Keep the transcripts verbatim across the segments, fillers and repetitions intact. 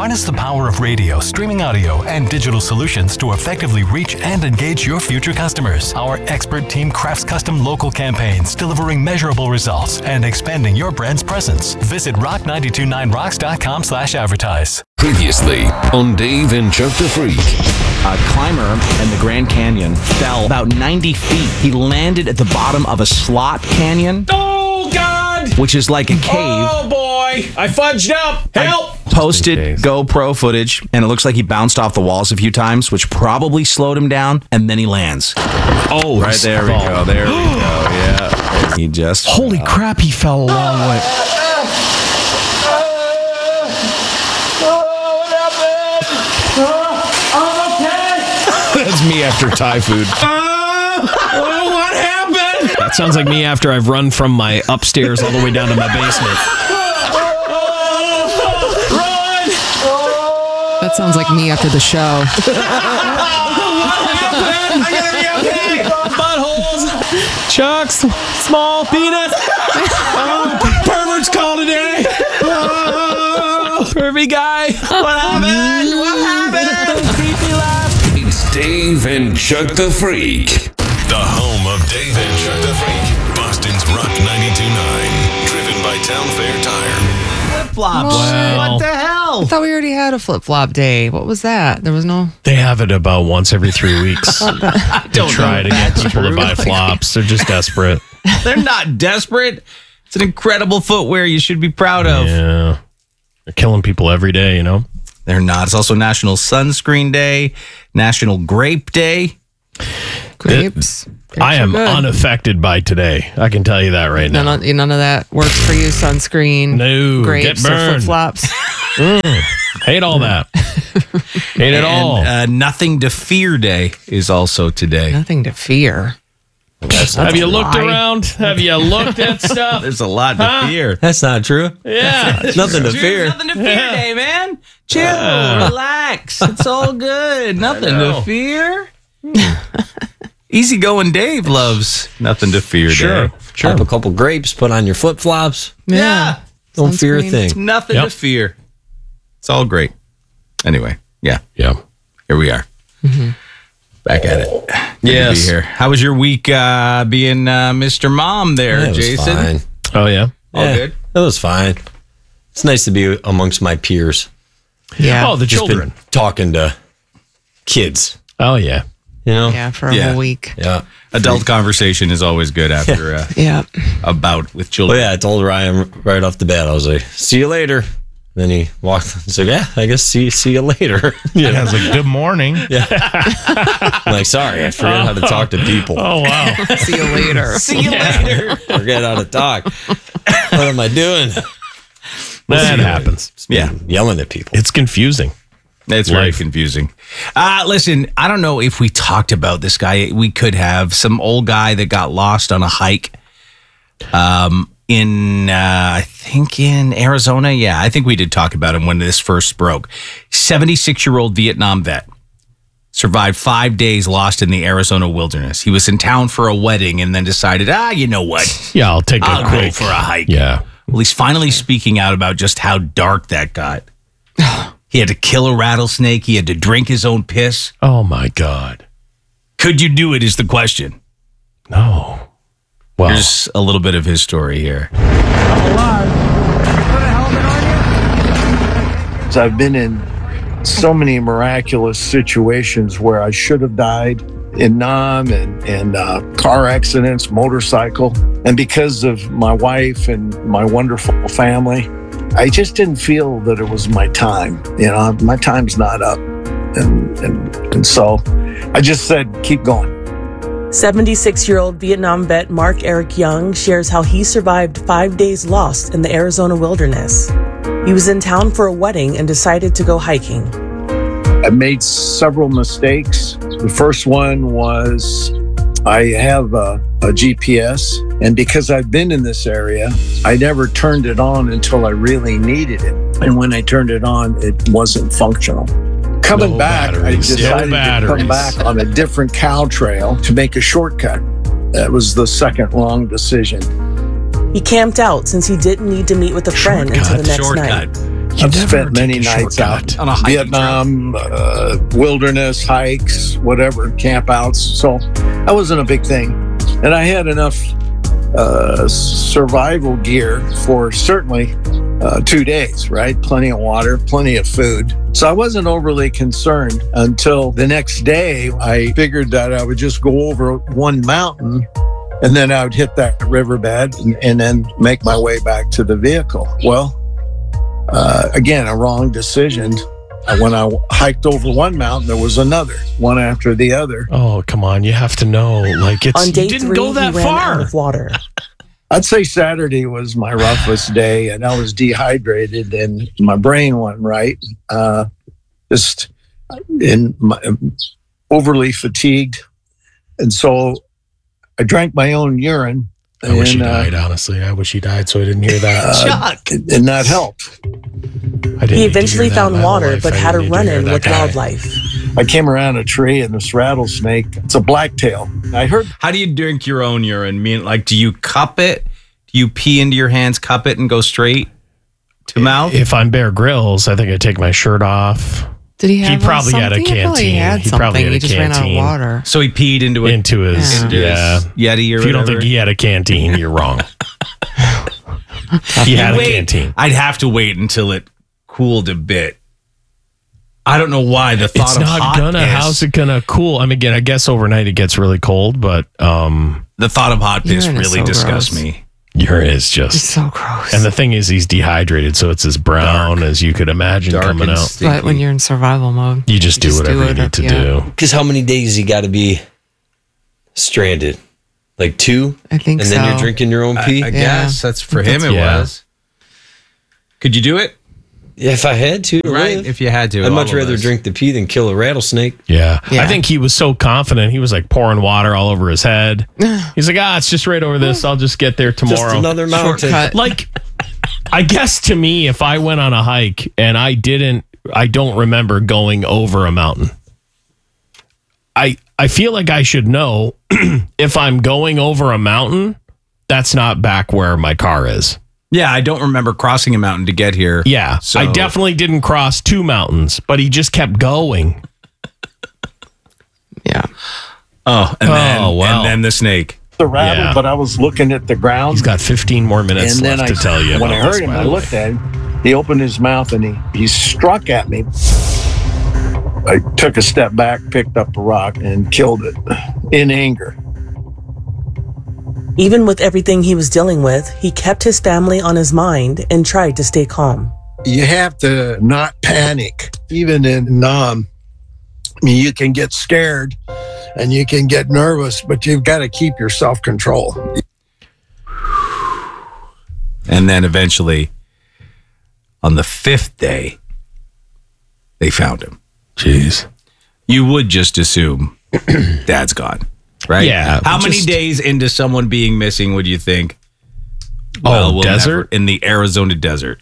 Harness the power of radio, streaming audio, and digital solutions to effectively reach and engage your future customers. Our expert team crafts custom local campaigns, delivering measurable results and expanding your brand's presence. Visit rock nine two nine rocks dot com slash advertise. Previously on Dave and Chuck the Freak. A climber in the Grand Canyon fell about ninety feet. He landed at the bottom of a slot canyon. Oh, God! Which is like a cave. Oh, boy! I fudged up! Help! I posted GoPro footage, and it looks like he bounced off the walls a few times, which probably slowed him down, and then he lands. Oh, right there we go. There we go. Yeah. He just... Holy uh, crap, he fell a long way. That's me after Thai food. Uh, oh, what happened? That sounds like me after I've run from my upstairs all the way down to my basement. Run! That sounds like me after the show. What happened? I gotta be okay. Buttholes. Chucks. Small penis. Oh, perverts call today. Oh, pervy guy. What happened? What happened? Creepy laugh. Dave and Chuck the Freak. The home of Dave and Chuck the Freak. Boston's Rock ninety-two point nine. Driven by Town Fair Tire. Flip-flops. Wow. What the hell? I thought we already had a flip-flop day. What was that? There was no... They have it about once every three weeks. They try to get people to buy flops. They're just desperate. They're not desperate. It's an incredible footwear you should be proud of. Yeah. They're killing people every day, you know? They're not. It's also National Sunscreen Day, National Grape Day. Grapes. Grapes I am are good. unaffected by today. I can tell you that right now. None of, none of that works for you. Sunscreen. No, grapes get or burned. flip-flops. Mm, hate all that. Hate it all. And, uh, Nothing to Fear Day is also today. Nothing to fear. That's Have you looked lie. around? Have you looked at stuff? There's a lot to Huh? fear. That's not true. Yeah. Nothing to Dude, fear. Nothing to fear Yeah. day, man. Chill, Yeah. relax. It's all good. Nothing know. to fear. Easygoing Dave loves Nothing to Fear Sure. Day. Sure. Pop a couple grapes, put on your flip flops. Yeah. Don't fear a Sunscreen. thing. Nothing Yep. to fear. It's all great. Anyway, yeah. Yeah. Here we are. Back at it. Good Yes. to be here. How was your week uh, being uh, Mister Mom there, Yeah, it was Jason? fine. Oh, yeah. All Yeah, good? It was fine. It's nice to be amongst my peers. Yeah. Oh, the Just been children. talking to kids. Oh, yeah. You know? yeah, for a Yeah. whole week. Yeah. Adult conversation is always good after uh, Yeah. a bout with Well, children. yeah, I told Ryan right off the bat. I was like, "See you later." Then he walked. He's like, "Yeah, I guess see see you later." You know? I was like, good morning. I'm like, sorry, I forget how to talk to people. Oh, wow. See you later. See you later. Forget how to talk. What am I doing? That happens. Yeah. Yelling at people. It's confusing. It's very Life. confusing. Uh, listen, I don't know if we talked about this guy. We could have some old guy that got lost on a hike um, in, uh, I think in Arizona. Yeah, I think we did talk about him when this first broke. seventy-six-year-old Vietnam vet. Survived five days lost in the Arizona wilderness. He was in town for a wedding and then decided, ah, you know what? Yeah, I'll take a I'll quick. go for a hike. Yeah. Well, he's finally speaking out about just how dark that got. He had to kill a rattlesnake. He had to drink his own piss. Oh, my God. Could you do it is the question. No. Well, Here's a little bit of his story here. So I've been in so many miraculous situations where I should have died in Nam and, and uh, car accidents, motorcycle. And because of my wife and my wonderful family, I just didn't feel that it was my time. You know, my time's not up. And, and, and so I just said, keep going. seventy-six-year-old Vietnam vet Mark Eric Young shares how he survived five days lost in the Arizona wilderness. He was in town for a wedding and decided to go hiking. I made several mistakes. The first one was I have a, a G P S, and because I've been in this area, I never turned it on until I really needed it. And when I turned it on, it wasn't functional. Coming No back, I batteries. decided No to come batteries. back on a different cow trail to make a shortcut. That was the second wrong decision. He camped out since he didn't need to meet with a friend until the next Shortcut. night. I've spent many nights out on a hiking Vietnam, uh, wilderness hikes, whatever, camp outs. So that wasn't a big thing. And I had enough uh, survival gear for certainly uh, two days, right? Plenty of water, plenty of food. So I wasn't overly concerned until the next day. I figured that I would just go over one mountain and then I would hit that riverbed and, and then make my way back to the vehicle. Well, uh, again, a wrong decision. When I hiked over one mountain, there was another, one after the other. Oh, come on. You have to know. Like, it's, On day you didn't three, go that he ran far. out of water. I'd say Saturday was my roughest day, and I was dehydrated, and my brain went right. Uh, just in my, overly fatigued, and so I drank my own urine. I wish he and, uh, died, honestly. I wish he died so I didn't hear that. uh, and that helped. I didn't He need to eventually hear that found in my water, life. but I had a didn't need to hear run-in that with guy. wildlife. I came around a tree, and this rattlesnake, it's a blacktail. I heard How do you drink your own urine? Mean, like, do you cup it? Do you pee into your hands, cup it, and go straight to mouth? If I'm Bear Grylls, I think I'd take my shirt off. Did he have He probably something? had a He probably canteen. had He something. probably had a he just ran out of canteen. water. So he peed into it. Into his, Yeah. into yeah. his Yeti or If you don't whatever. think he had a canteen, you're wrong. He had a Wait, canteen. I'd have to wait until it cooled a bit. I don't know why the thought It's of not hot gonna. piss, How's it gonna cool? I mean, again, I guess overnight it gets really cold, but um, the thought of hot piss Urine is really so disgusts gross. me. urine is It's just. so gross. And the thing is, he's dehydrated, so it's as brown as you could imagine Dark coming and out. stinky. but when you're in survival mode, You just do just whatever do you it, need to yeah. do. Because how many days you got to be stranded? Like two? I think And so. then you're drinking your own pee? I Yeah. guess that's for him. It Yeah. was. Could you do it? If I had to, to Right, live. if you had to. I'd all much of rather us. drink the pee than kill a rattlesnake. Yeah. Yeah. I think he was so confident. He was like pouring water all over his head. He's like, ah, it's just right over this. I'll just get there tomorrow. Just another mountain. Shortcut. Like, I guess to me, if I went on a hike and I didn't, I don't remember going over a mountain. I I feel like I should know if I'm going over a mountain, that's not back where my car is. Yeah, I don't remember crossing a mountain to get here. Yeah, So- I definitely didn't cross two mountains, but he just kept going. yeah. Oh, and then, Oh, wow. and then the snake. the rattle, Yeah. but I was looking at the ground. He's got fifteen more minutes and then left I, to tell you. when I about this, heard him, by I the looked way. at him. He opened his mouth and he, he struck at me. I took a step back, picked up a rock, and killed it in anger. Even with everything he was dealing with, he kept his family on his mind and tried to stay calm. You have to not panic, even in Nam. I mean, you can get scared and you can get nervous, but you've got to keep your self-control. And then eventually, on the fifth day, they found him. Jeez. You would just assume Dad's gone, right? Yeah, How many just- days into someone being missing would you think? Oh, desert? never- in the Arizona desert.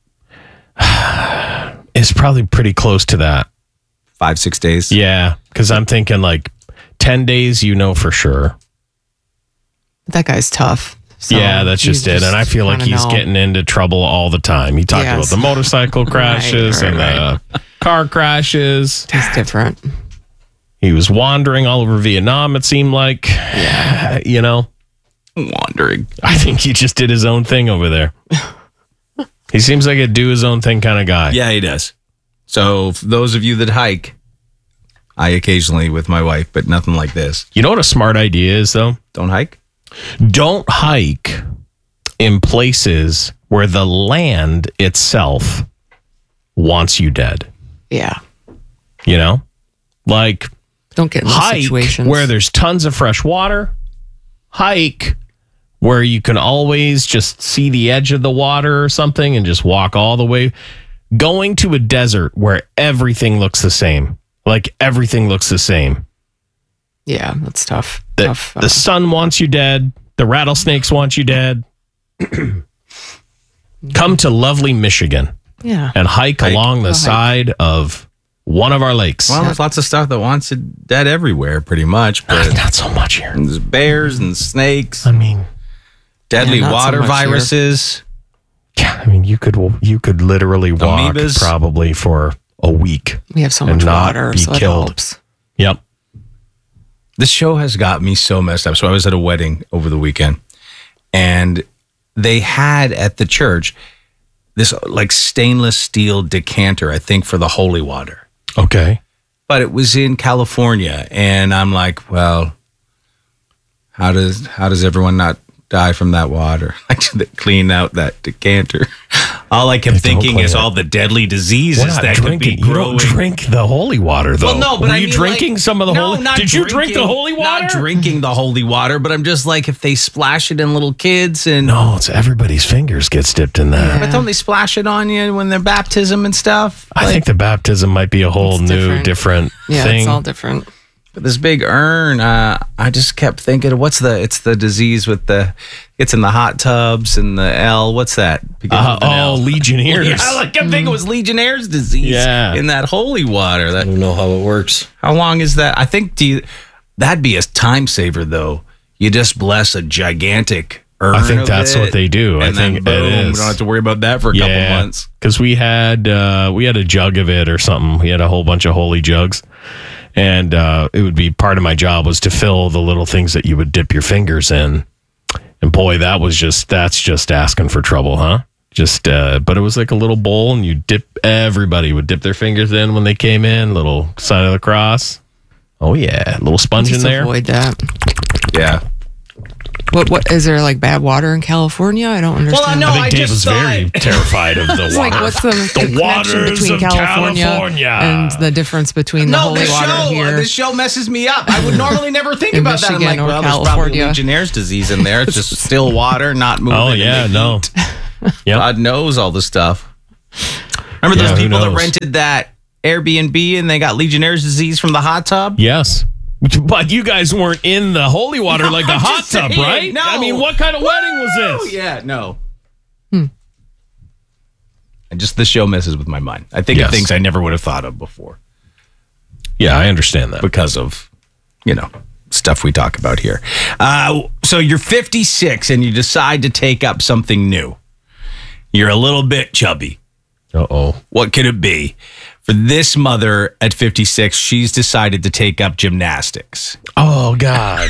It's probably pretty close to that. Five, six days. Yeah, because I'm thinking like ten days, you know for sure. That guy's tough. So yeah, that's you just it. And I feel like kinda he's know. getting into trouble all the time. He talked Yes. about the motorcycle crashes right, and right. the car crashes. He's different. He was wandering all over Vietnam, it seemed like. Yeah. You know, Wandering. I think he just did his own thing over there. He seems like a do his own thing kind of guy. Yeah, he does. So, for those of you that hike, I occasionally with my wife, but nothing like this. You know what a smart idea is, though? Don't hike? Don't hike in places where the land itself wants you dead. Yeah. You know? Like, Don't get in those hike situations. where there's tons of fresh water. Hike where you can always just see the edge of the water or something and just walk all the way. Going to a desert where everything looks the same. Like everything looks the same. Yeah, that's tough. The, tough. uh, the sun wants you dead. The rattlesnakes want you dead. Come to lovely Michigan yeah. and hike, Hike. along the Go hike. side of one of our lakes. Well, there's lots of stuff that wants it dead everywhere, pretty much. But Not so much here. there's bears and snakes, I mean, deadly Yeah, not so water much here. viruses. Yeah, I mean, you could you could literally walk Amoebas. probably for a week. We have so and much not water, be so it killed. helps. Yep. This show has got me so messed up. So I was at a wedding over the weekend, and they had at the church this like stainless steel decanter, I think, for the holy water. Okay. But it was in California, and I'm like, well, how does how does everyone not die from that water? Like, to clean out that decanter. All I kept They don't thinking clean is it. all the deadly diseases We're not that could drinking. be You growing. don't drink the holy water, though. Well, no, but Were I you mean, drinking like- some of the no, holy? not Did you drink the drinking- holy water? Not drinking the holy water, but I'm just like, if they splash it in little kids and No, it's everybody's fingers gets dipped in that. but don't they splash it on you when they're baptism and stuff? I think the baptism might be a whole It's new, different. different Yeah, thing. it's all different. this big urn. Uh, I just kept thinking, what's the? It's the disease with the. It's in the hot tubs and the L. What's that? Begins Uh, with an L. oh, Legionnaires. Yeah, I kept thinking it was Legionnaire's disease. Yeah. in that holy water. I That don't know how it works. how long is that? I think do you, that'd be a time saver though. You just bless a gigantic urn. I think of that's it, what they do. I and then think it boom, is. We don't have to worry about that for a couple months. because we had uh, we had a jug of it or something. We had a whole bunch of holy jugs, and uh, it would be part of my job was to fill the little things that you would dip your fingers in. And boy, that was just that's just asking for trouble, huh? Just uh, but it was like a little bowl, and you dip. Everybody would dip their fingers in when they came in. Little sign of the cross. Oh yeah, little sponge in Just there. avoid that. Yeah. What what is there like bad water in California? I don't understand. no, I think I Dave just was thought- very terrified of the It's water. like what's the, the, connection waters between of California, California. and the difference between the No, holy this water show, here? this show messes me up. I would normally never think In about that. I'm Michigan like, or well, there's probably California. Legionnaire's disease in there. It's just still water, not moving. Oh and yeah, they no. eat. Yep. God knows all the stuff. Remember Yeah, those who people that knows? rented that Airbnb and they got Legionnaire's disease from the hot tub? Yes. But you guys weren't in the holy water No, like the I'm hot just tub, saying, right? no. I mean, what kind of wedding was Oh, this? yeah, no. And just the show messes with my mind. I think Yes. of things I never would have thought of before Yeah, I understand that. because of, you know, stuff we talk about here. Uh, so you're fifty-six and you decide to take up something new. You're a little bit chubby. Uh-oh. What could it be? For this mother at fifty-six, she's decided to take up gymnastics. Oh, God.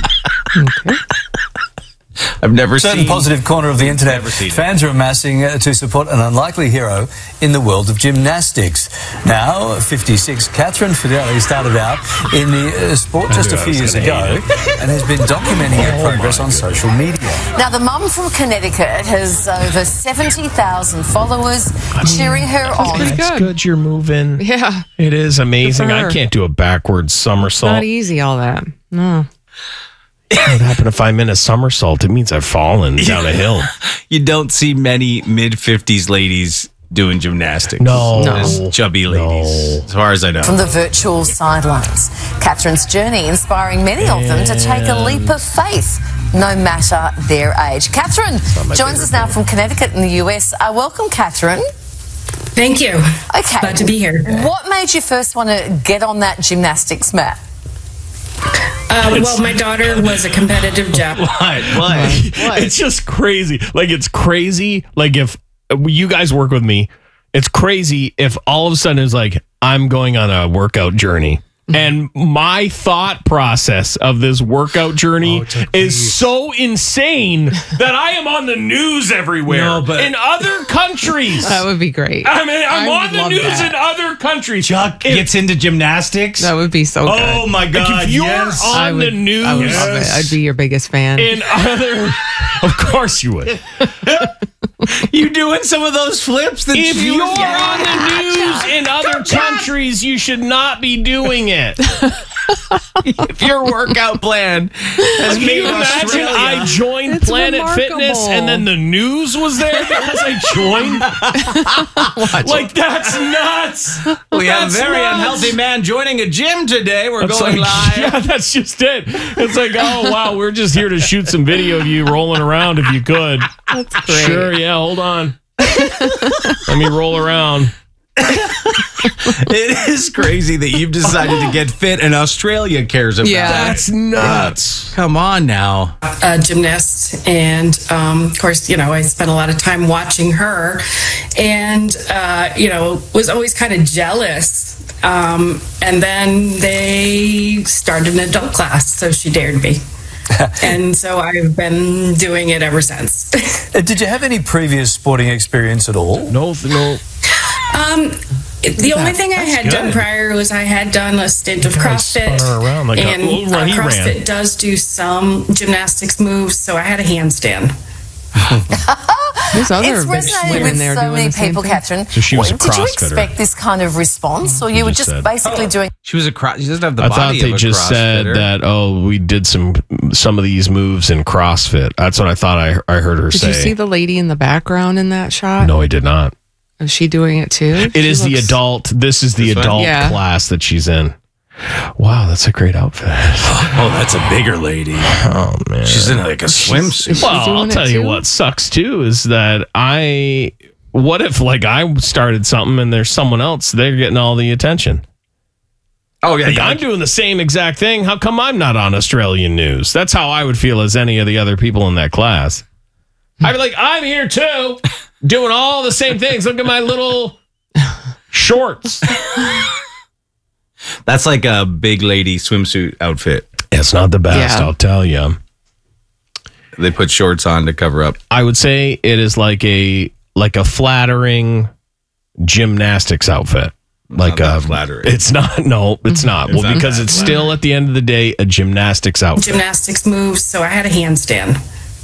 I've never certain seen positive corner of the internet, Never seen it. fans are amassing uh, to support an unlikely hero in the world of gymnastics. Now, fifty-six, Catherine Fideli started out in the uh, sport just knew a I few was years gonna ago hate and has been documenting her Oh, progress my on social media. Now, the mum from Connecticut has over seventy thousand followers cheering her on. pretty It's good. good you're moving. Yeah, It is amazing. Good for I her. can't do a backwards somersault. not easy. All that. No. What happened if I'm in a somersault? It means I've fallen down a hill. You don't see many mid fifties ladies doing gymnastics. No. There's chubby ladies, No. as far as I know. From the virtual sidelines. Catherine's journey inspiring many of them to take a leap of faith, no matter their age. Catherine joins us now from Connecticut in the U S. Uh, welcome, Catherine. Thank you. Okay. Glad to be here. What made you first want to get on that gymnastics mat? Uh, well, my daughter was a competitive jump. What? What? It's just crazy. Like, it's crazy. Like, if you guys work with me, it's crazy if all of a sudden it's like, I'm going on a workout journey. And my thought process of this workout journey Oh, Ted, is please. so insane that I am on the news everywhere No, but- in other countries. That would be great. I mean, I'm I on would the love news that. in other countries. Chuck If- gets into gymnastics. That would be so good. Oh my Like, God! if you're yes. on I would, the news, I would love it. I'd be your biggest fan. in other, of course you would. you doing some of those flips that If she you're was- on the news in other countries, you should not be doing it. if your workout plan has Can made you imagine Australia. I joined It's Planet remarkable. Fitness and then the news was there because I joined? Like, that's nuts. we have a That's very nuts. unhealthy man joining a gym today. We're It's going like, live. Yeah, that's just it. It's like, oh, wow, we're just here to shoot some video of you rolling around if you could. That's great. Sure, yeah, hold on. Let me roll around. It is crazy that you've decided to get fit and Australia cares about Yeah. it. That's nuts. Come on now. A gymnast, and um, of course, you know, I spent a lot of time watching her, and uh, you know, was always kind of jealous. Um, and then they started an adult class, so she dared me. And so I've been doing it ever since. Uh, Did you have any previous sporting experience at all? No, no. Um, the only thing I had good. done prior was I had done a stint of You guys CrossFit, spun her around like a and little uh, run he CrossFit ran. does do some gymnastics moves, so I had a handstand. There's other It's big resonated women with there so doing many the same people, thing. Catherine. So she was a Did you CrossFitter. expect this kind of response, or you were just just said. basically doing? She was a cross. She doesn't have the I body thought they of a just said CrossFitter. that, oh, we did some some of these moves in CrossFit. That's what I thought I, I heard her Did say. you see the lady in the background in that shot? No, I did not. Is she doing it too? It is the adult. This is the This one? adult Yeah. class that she's in. Wow, that's a great outfit. Oh, that's a bigger lady. Oh man, She's in like a swimsuit. Is she well, I'll doing it tell you too? what sucks too is that I. What if like I started something and there's someone else they're getting all the attention? Oh yeah, Like, yeah. I'm doing the same exact thing. How come I'm not on Australian news? That's how I would feel as any of the other people in that class. I'd be like, I'm here too, doing all the same things. Look at my little shorts. That's like a big lady swimsuit outfit. It's not the best, Yeah. I'll tell you. They put shorts on to cover up. I would say it is like a like a flattering gymnastics outfit. Like not a that flattering. It's not. No, it's not. It's well, not because that it's still at the end of the day a gymnastics outfit. Gymnastics moves, so I had a handstand.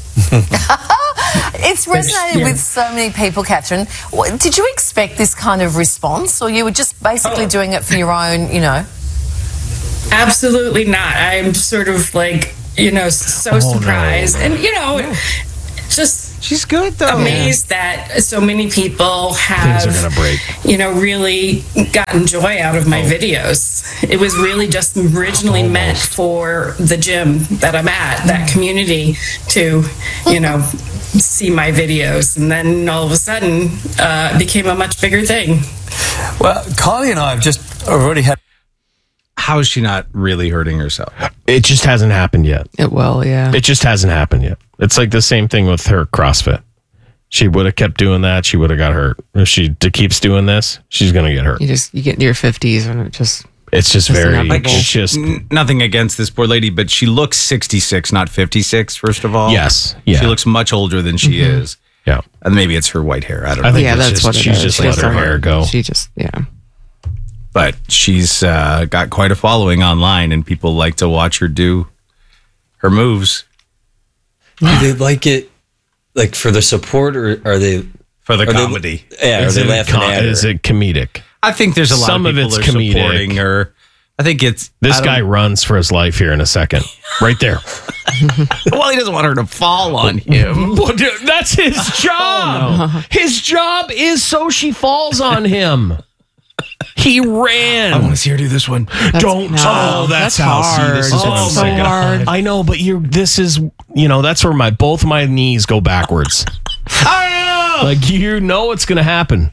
It's resonated Yeah. with so many people, Catherine. What, did you expect this kind of response, or you were just basically doing it for your own, you know? Absolutely not. I'm sort of like, you know, so Oh, surprised. And, you know, just She's good though. amazed that so many people have, Things are gonna break. you know, really gotten joy out of my videos. It was really just originally meant for the gym that I'm at, that community, to, you know, see my videos. And then all of a sudden, uh, it became a much bigger thing. Well, Kylie and I have just already had. How is she not really hurting herself? It just hasn't happened yet. It will, yeah. It just hasn't happened yet. It's like the same thing with her CrossFit. She would have kept doing that. She would have got hurt. If she d- keeps doing this, she's going to get hurt. You just you get into your fifties and it just It's just It's very, inevitable. it's just, N- nothing against this poor lady, but she looks sixty-six, not fifty-six, first of all. yes. Yeah. She looks much older than she is. yeah. And maybe it's her white hair. I don't I know. think yeah, it's that's just, what it she's is. just She let has her a hair heart. go. She just yeah. But she's uh, got quite a following online, and people like to watch her do her moves Do they like it like for the support, or are they for the are they- comedy. yeah, Is are they it, laughing com- at her? is it comedic? I think there's a lot Some of of people it's that are comedic. supporting her. I think it's This I don't- guy runs for his life here in a second. Right there. Well, he doesn't want her to fall on him. Well, dude, that's his job. His job is so she falls on him. He ran. I want to see her do this one. Don't. no, oh, that's, that's how. hard. See, this is That's what I'm so saying. hard. I know, but you're. This is. You know, that's where my both my knees go backwards. Like you know, it's gonna happen.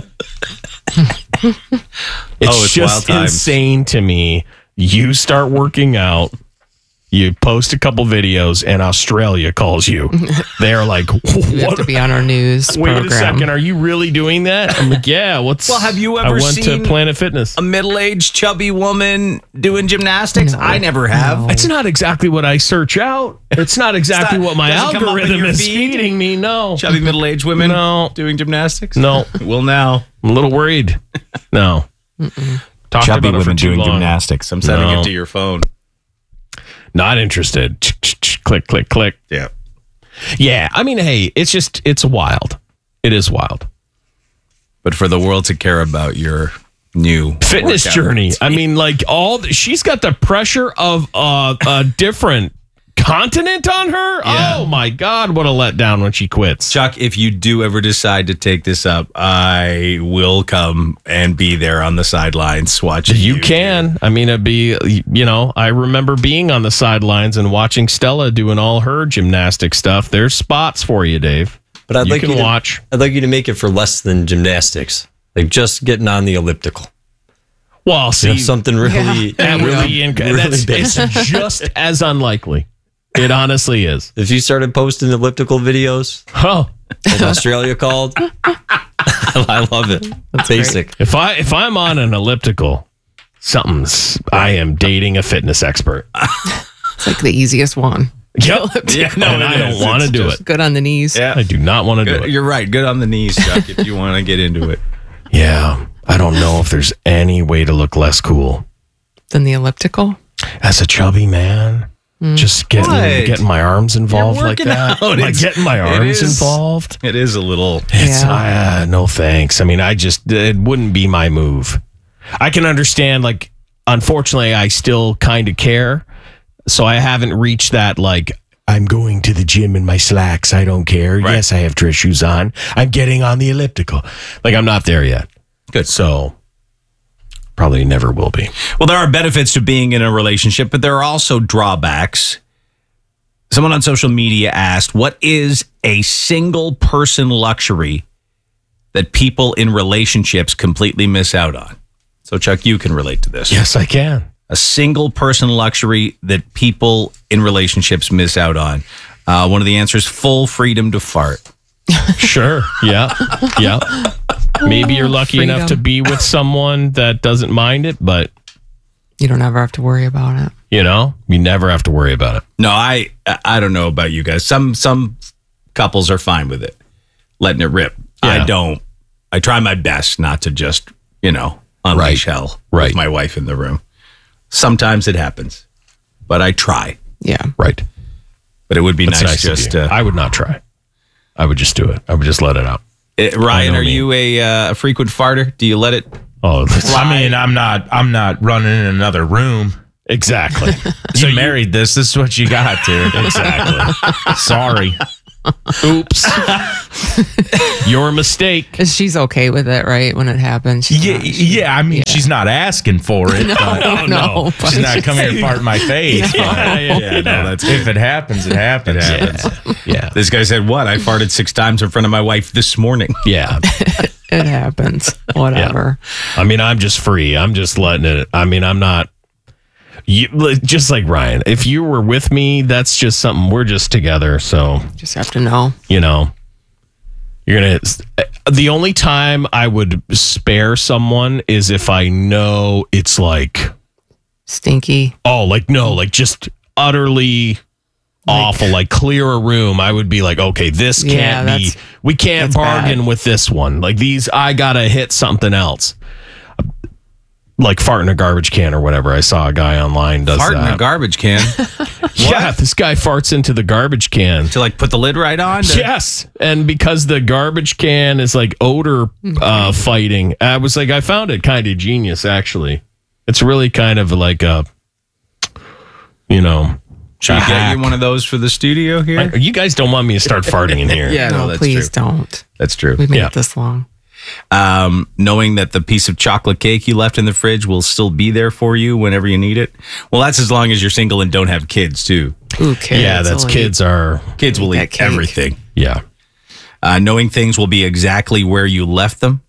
It's, Oh, it's wild just times. insane to me. You start working out. You post a couple videos, and Australia calls you. They're like, You have "What? to be on our news Wait program. a second. Are you really doing that?" I'm like, "Yeah." What's? Well, have you I ever went seen to Planet Fitness. A middle-aged chubby woman doing gymnastics? No. I never have. No. It's not exactly what I search out. It's not exactly not- what my doesn't come up in algorithm your is feed? feeding me. No. Chubby middle-aged women No. doing gymnastics? No. Well, now. I'm a little worried. No. Talked Chubby about it for women too doing long. gymnastics. I'm sending No. it to your phone. Not interested. Click, click, click. Yeah. Yeah. I mean, hey, it's just, it's wild. It is wild. But for the world to care about your new Fitness workout journey. routine. I mean, like all, the, she's got the pressure of uh, a different continent on her. Yeah. Oh my God. What a letdown when she quits. Chuck, if you do ever decide to take this up, I will come and be there on the sidelines watching you. You can. I mean, it'd be, you know, I remember being on the sidelines and watching Stella doing all her gymnastic stuff. There's spots for you, Dave. But I'd you like can you to, watch. I'd like you to make it for less than gymnastics. Like just getting on the elliptical. Well, see, You know, something really, Yeah, really, really, inc- really that's, basic. it's just as unlikely. It honestly is. If you started posting elliptical videos, oh, as Australia called, I love it. That's basic. If I if I'm on an elliptical, something's. I am dating a fitness expert. It's like the easiest one. Yep. Yeah, no, and I don't want to do it. Good on the knees. Yeah. I do not want to do Good, it. you're right. Good on the knees, Chuck, if you want to get into it. Yeah, I don't know if there's any way to look less cool Than the elliptical. as a chubby man. Just getting What? getting my arms involved like working that. out. Am I It's- getting my it arms is- involved? It is a little. It's Yeah. uh, no thanks. I mean, I just it wouldn't be my move. I can understand. Like, unfortunately, I still kind of care, so I haven't reached that. Like, I'm going to the gym in my slacks. I don't care. Right. Yes, I have dress shoes on. I'm getting on the elliptical. Like, I'm not there yet. Good. So probably never will be. Well, there are benefits to being in a relationship, but there are also drawbacks. Someone on social media asked, what is a single person luxury that people in relationships completely miss out on? So, Chuck, you can relate to this. Yes, I can. A single person luxury that people in relationships miss out on. Uh, one of the answers, full freedom to fart. Sure. Yeah. Yeah. Maybe you're lucky Freedom. enough to be with someone that doesn't mind it, but You don't ever have to worry about it. you know, you never have to worry about it. No, I I don't know about you guys. Some some couples are fine with it, letting it rip. Yeah. I don't. I try my best not to just, you know, unleash hell Right. with my wife in the room. Sometimes it happens, but I try. Yeah. Right. But it would be That's nice, nice of just you. uh, I would not try. I would just do it. I would just let it out. eh, Ryan, I know are me. you a, uh, a frequent farter? Do you let it? Oh, that's- I mean, I'm not. I'm not running in another room. exactly. You married this. This is what you got, dude. Exactly. Sorry. Oops. Your mistake. She's okay with it, right? When it happens. She's Yeah, not- she- yeah. I mean, she's not asking for it. No, but no, but she's not coming here and fart in my face. No. but- Yeah, yeah, no, that's if it happens, it happens. Yeah. This guy said, what? I farted six times in front of my wife this morning. Yeah. It happens. Whatever. I mean, I'm just free. I'm just letting it. I mean, I'm not. You, like- just like Ryan, if you were with me, that's just something. We're just together. So, Just have to know. you know, you're going to. The only time I would spare someone is if I know it's like, Stinky. oh, like, no, like just utterly awful, like clear a room. I would be like, okay, this Yeah, can't be, that's- we can't that's bargain bad. with this one. Like these, I got to hit something else. Like fart in a garbage can or whatever. I saw a guy online does Fart in that. a garbage can Yeah, this guy farts into the garbage can. to like put the lid right on. to- Yes, and because the garbage can is like odor uh, fighting, I was like, I found it kind of genius. Actually, it's really kind of like a, you know, Should a we get hack. you one of those for the studio here? I- you guys don't want me to start farting in here. Yeah, no, No, that's please true. don't. That's true. We've made Yeah. it this long. Um, knowing that the piece of chocolate cake you left in the fridge will still be there for you whenever you need it. Well, that's as long as you're single and don't have kids, too. Ooh, kids. Yeah, that's will kids are. Kids will That eat cake. everything. Yeah, Uh, knowing things will be exactly where you left them.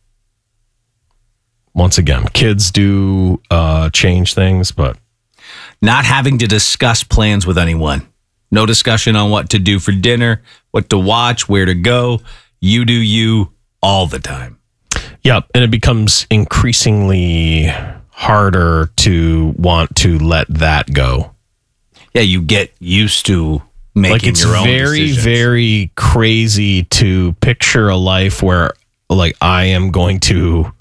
once again, kids do uh, change things, but Not having to discuss plans with anyone. No discussion on what to do for dinner, what to watch, where to go. You do you all the time. Yep, and it becomes increasingly harder to want to let that go. Yeah, you get used to making Like it's your own very, decisions. very crazy to picture a life where, like, I am going to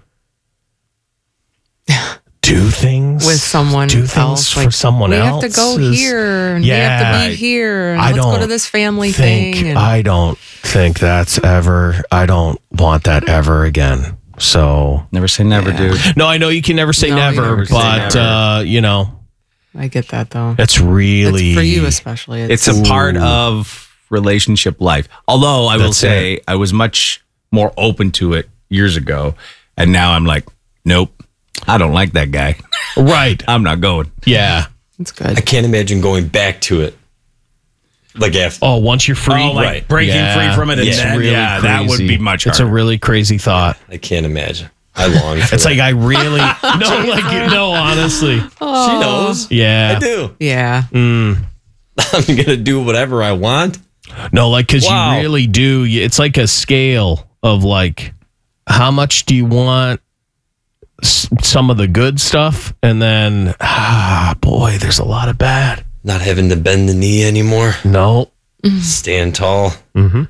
do things With someone do things else. for like, someone we else. have to go is- here. And Yeah, we have to I- be here. And I let's go to don't this family think thing. And I don't think that's ever. I don't want that ever again. So Never say never, Yeah. dude. no, I know you can never say No, you never, never say but never. uh, you know, I get that though. it's really It's for you especially. It's a part of relationship life. Although I will That's say I was much more open to it years ago. And now I'm like, nope, I don't like that guy. right. I'm not going. Yeah. It's I good. can't imagine going back to it. Like after. Oh, once you're free, Oh, like Right. breaking Yeah. free from it. And It's then, really yeah, that would crazy. be much It's a harder. really crazy thought. I can't imagine. I long for It's that. like I really no, like no, honestly. She knows. Yeah, I do. Yeah. Mm. I'm gonna do whatever I want. No, like because Wow. you really do. you- It's like a scale of like how much do you want s- some of the good stuff, and then ah, boy, there's a lot of bad. Not having to bend the knee anymore. No, Stand tall. Mm-hmm.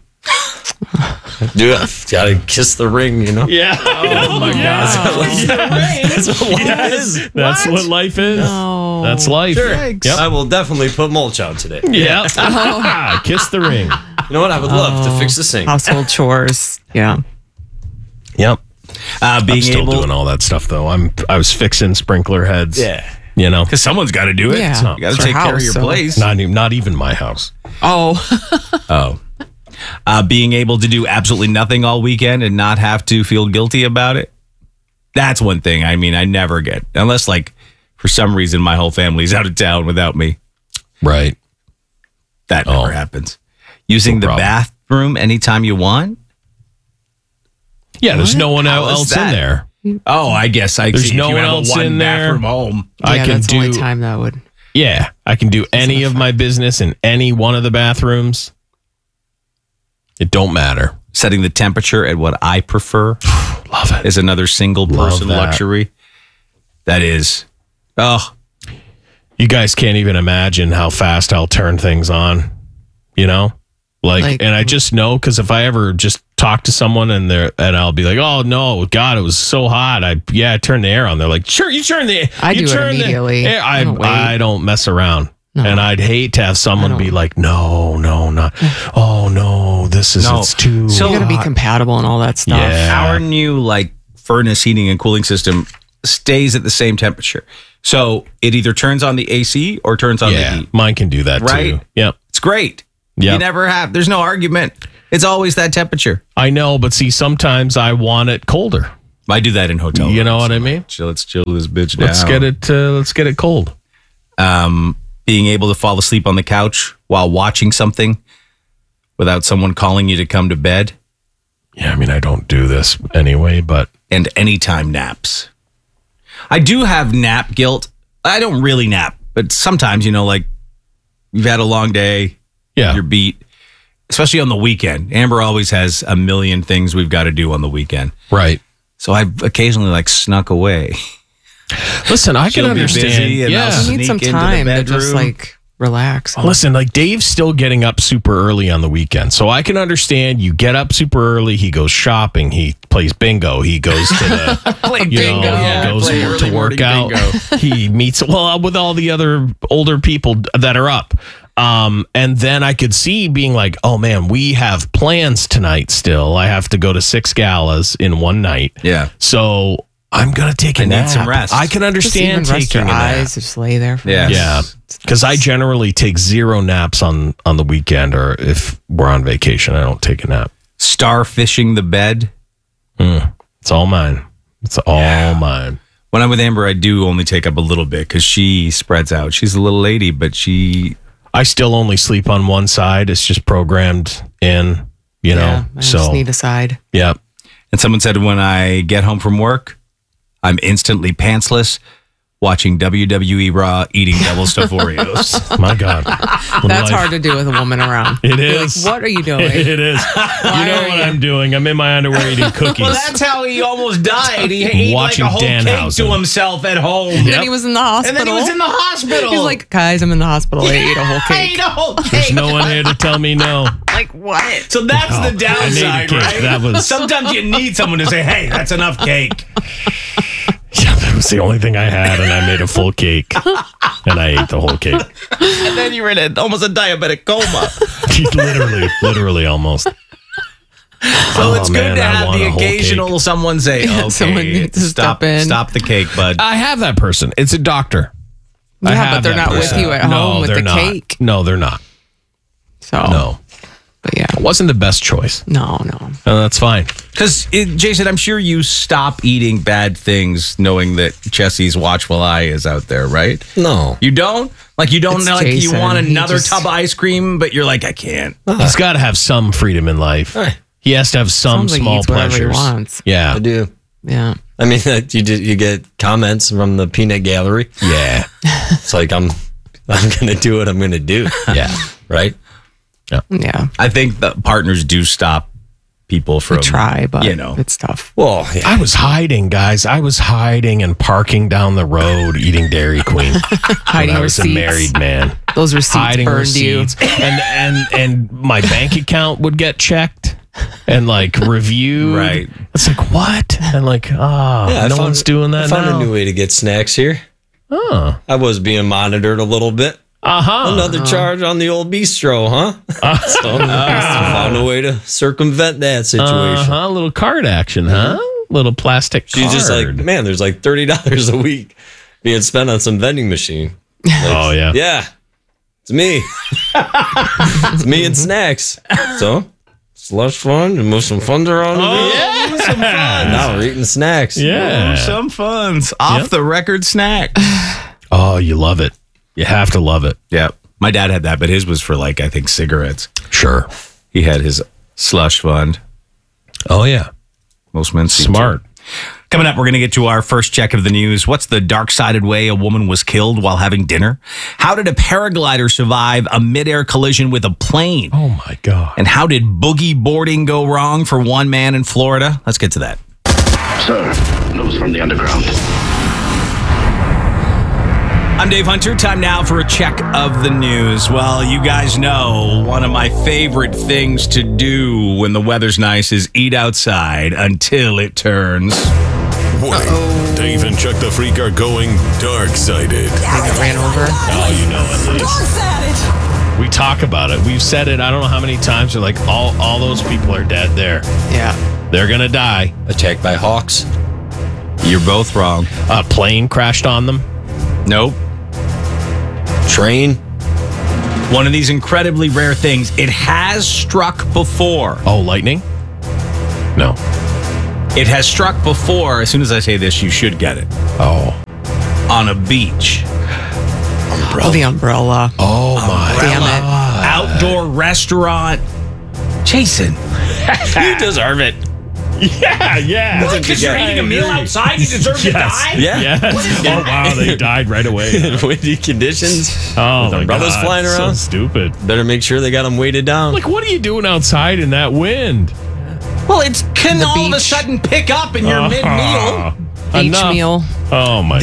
Do it. Gotta kiss the ring, you know? Yeah. Oh my God. That's what life Yes. is. That's what life is. No. That's life. Sure. Yep. I will definitely put mulch out today. Yep. Kiss the ring. You know what? I would love to fix the sink. Household chores. Yeah. Yep. Uh, being I'm still able, doing all that stuff though. I'm I was fixing sprinkler heads. Yeah. You know, because someone's got to do it. Yeah. So you got It's to take our care of house, your so- place. not even not even my house. Oh. Oh. Uh, being able to do absolutely nothing all weekend and not have to feel guilty about it. That's one thing. I mean, I never get, unless like for some reason my whole family's out of town without me. Right. That Oh. never happens. Using No the problem. bathroom anytime you want. Yeah, there's no one How is else that? in there. Oh, I guess I There's see. If no you one have a else one in there. bathroom home. I yeah, can that's the do only time that would. Yeah, I can do any of my business in any one of the bathrooms. It don't matter. Setting the temperature at what I prefer Love it. is another single Love person that. luxury. That is, oh, You guys can't even imagine how fast I'll turn things on. You know? Like, Like- and I just know because if I ever just talk to someone and they're and I'll be like, oh no, God, it was so hot. I yeah, I turned the air on. They're like, sure, you turn the I you do it turn the immediately. air." I I don't wait. I don't mess around. No. And I'd hate to have someone I be don't. like, no, no, not. Oh no, this is No. it's too. So- You got to be compatible and all that stuff. Yeah. our new like furnace heating and cooling system stays at the same temperature. So it either turns on the A C or turns on the yeah, heat. mine can do that Right? too. Yep. It's great. Yep. You never have. There's no argument. It's always that temperature. I know, but see, sometimes I want it colder. I do that in hotel You know rooms. what I mean? Chill, let's chill this bitch down. Let's get it. Uh, let's get it cold. Um, being able to fall asleep on the couch while watching something without someone calling you to come to bed, Yeah, I mean, I don't do this anyway, but and anytime naps. I do have nap guilt. I don't really nap, but sometimes, you know, like you've had a long day, yeah, you're beat, especially on the weekend. Amber always has a million things we've got to do on the weekend. right. So I've occasionally like snuck away. Listen, I can She'll be understand. busy and yeah. I'll You need sneak some into the time to just bedroom. like relax. Listen, like Dave's still getting up super early on the weekend. So I can understand you get up super early, he goes shopping, he plays bingo, he goes to the Play you know, bingo. Yeah, he goes play to early work morning out. bingo. He meets well with all the other older people that are up. Um, and then I could see being like, oh man, we have plans tonight still. I have to go to six galas in one night. Yeah. So I'm gonna take a I need nap. some rest. I can Just even understand rest taking your a nap. eyes, just lay there for Yeah. a Yeah, because I generally take zero naps on on the weekend, or if we're on vacation, I don't take a nap. Starfishing the bed. Mm, it's all mine. It's all mine. When I'm with Amber, I do only take up a little bit because she spreads out. She's a little lady, but she. I still only sleep on one side. It's just programmed in, you know. Yeah, I so just need a side. yeah, And someone said when I get home from work, I'm instantly pantsless, watching W W E Raw, eating double stuffed Oreos. my God, That's hard to do with a woman around. It You're is. Like, what are you doing? It is. You know are what you- I'm doing? I'm in my underwear eating cookies. Well, that's how he almost died. He ate Watching like a whole Danhausen. cake to himself at home. And then he was in the hospital. And then he was in the hospital. He's like, guys, I'm in the hospital. I ate a whole I ate cake. a whole cake. There's no one here to tell me no. Like, what? So that's No, the I made a downside, cake. right? That was- Sometimes you need someone to say, hey, that's enough cake. Yeah, that was the only thing I had, and I made a full cake, and I ate the whole cake. And then you were in a, almost a diabetic coma. literally, literally, almost. So Oh, it's good man, to I have want the a whole occasional cake. someone say, Yeah, okay, someone needs to stop, step in. stop the cake, bud. I have that person. It's a doctor. I Yeah, have but they're that not with person. you at no, home with they're the not. cake. No, they're not. So, No, but yeah, it wasn't the best choice. no, no. No, that's fine. Because, Jason, I'm sure you stop eating bad things knowing that Jesse's watchful eye is out there, right? No. You don't? Like, you don't It's like Jason. you want He another just- tub of ice cream, but you're like, I can't. He's got to have some freedom in life. Hey. He has to have some Sounds like he small eats whatever he pleasures. wants. Yeah, I do. Yeah. I mean, you did, you get comments from the peanut gallery. Yeah. It's like, I'm I'm going to do what I'm going to do. Yeah. Right? Yeah. Yeah. I think the partners do stop people from We try, but you know. it's tough. Well, yeah. I was hiding, guys. I was hiding and parking down the road eating Dairy Queen. Hiding when I was receipts. a married man. Those receipts hiding burned receipts. and and and my bank account would get checked and like reviewed. Right. It's like what? And like, ah, Yeah, I no found- one's doing that I found now. a new way to get snacks here. Oh. I was being monitored a little bit. Uh-huh. Another charge on the old bistro, huh? So I found a way to circumvent that situation. Uh-huh. A little card action, huh? Little plastic card. She's just like, man, there's like thirty dollars a week being spent on some vending machine. Like, oh, yeah. Yeah. It's me. It's me and snacks. So, slush fund and move some funds around. Oh, yeah. some fun. Now we're eating snacks. Yeah. Oh, some funds. Off Yep. the record snack. Oh, you love it. You have to love it. Yeah. My dad had that, but his was for like, I think, cigarettes. Sure. He had his slush fund. Oh, yeah. Most men seem to. Smart. Coming up, we're going to get to our first check of the news. What's the dark-sided way a woman was killed while having dinner? How did a paraglider survive a midair collision with a plane? Oh, my God. And how did boogie boarding go wrong for one man in Florida? Let's get to that. Sir, news from the underground. I'm Dave Hunter. Time now for a check of the news. Well, you guys know one of my favorite things to do when the weather's nice is eat outside until it turns. Warning. Dave and Chuck the Freak are going dark-sided. I got ran over. Oh, you know at least. We talk about it. We've said it I don't know how many times. We're like, all, all those people are dead there. Yeah. They're going to die. Attacked by hawks. You're both wrong. A plane crashed on them. Nope. Train. One of these incredibly rare things. It has struck before. Oh, lightning? No. It has struck before. As soon as I say this, you should get it. Oh. On a beach. Oh, the umbrella. Oh, my. Damn it. Outdoor restaurant. Jason. You deserve it. Yeah, yeah. Because you're eating a meal outside, you deserve to die? Yeah. Yes. Oh, wow. They died right away. Windy conditions. Oh, With my umbrellas God. flying around. So stupid. Better make sure they got them weighted down. Like, what are you doing outside in that wind? Well, it can The all of a beach. sudden pick up in your mid-meal. Beach Enough. meal. Oh, my